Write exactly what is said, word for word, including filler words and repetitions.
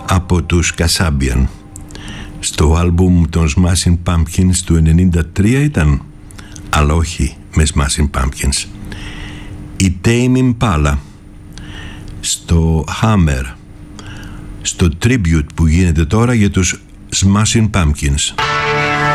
από τους Kasabian. Στο άλμπουμ των Smashing Pumpkins του ενενήντα τρία ήταν, αλλά όχι με Smashing Pumpkins. Η Tame Impala στο Hammer, στο tribute που γίνεται τώρα για τους Smashing Pumpkins.